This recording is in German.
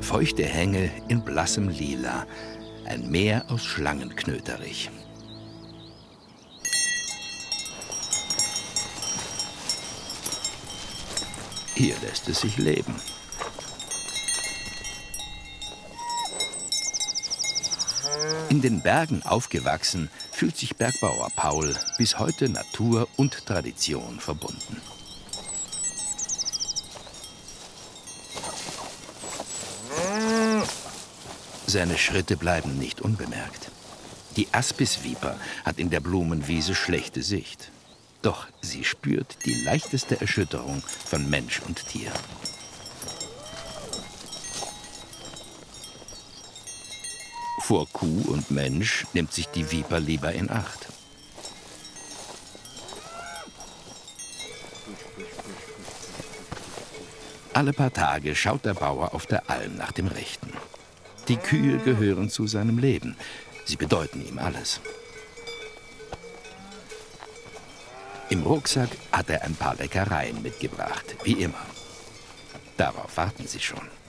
Feuchte Hänge in blassem Lila. Ein Meer aus Schlangenknöterich. Hier lässt es sich leben. In den Bergen aufgewachsen, fühlt sich Bergbauer Paul bis heute Natur und Tradition verbunden. Seine Schritte bleiben nicht unbemerkt. Die Aspisviper hat in der Blumenwiese schlechte Sicht. Doch sie spürt die leichteste Erschütterung von Mensch und Tier. Vor Kuh und Mensch nimmt sich die Viper lieber in Acht. Alle paar Tage schaut der Bauer auf der Alm nach dem Rechten. Die Kühe gehören zu seinem Leben. Sie bedeuten ihm alles. Im Rucksack hat er ein paar Leckereien mitgebracht, wie immer. Darauf warten sie schon.